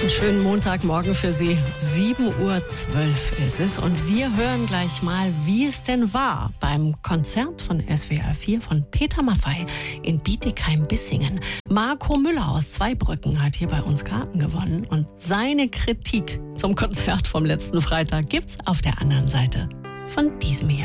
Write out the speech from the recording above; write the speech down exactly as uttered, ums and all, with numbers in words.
Einen schönen Montagmorgen für Sie. sieben Uhr zwölf ist es und wir hören gleich mal, wie es denn war beim Konzert von S W R vier von Peter Maffay in Bietigheim-Bissingen. Marco Müller aus Zweibrücken hat hier bei uns Karten gewonnen und seine Kritik zum Konzert vom letzten Freitag gibt's auf der anderen Seite von diesem hier.